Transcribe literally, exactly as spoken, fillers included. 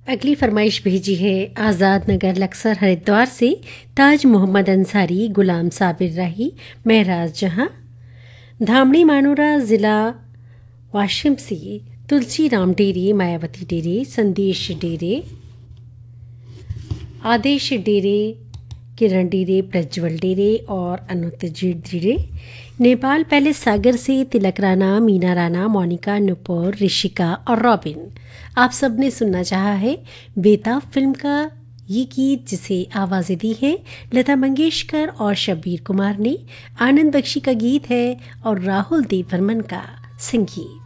अगली फरमाइश भेजी है आज़ाद नगर लक्सर हरिद्वार से ताज मोहम्मद अंसारी, गुलाम साबिर राही, महराज जहां। धामड़ी मानोरा ज़िला वाशिम से तुलसी राम डेरे, मायावती डेरे, संदेश डेरे, आदेश डेरे, किरण डेरे, प्रज्वल डेरे और अनुतजीत डेरे। नेपाल पैलेस सागर से तिलक राणा, मीना राणा, मोनिका, नुपुर, ऋषिका और रॉबिन। आप सब ने सुनना चाहा है बेताब फिल्म का ये गीत, जिसे आवाज़ें दी है लता मंगेशकर और शब्बीर कुमार ने। आनंद बख्शी का गीत है और राहुल देव बर्मन का संगीत।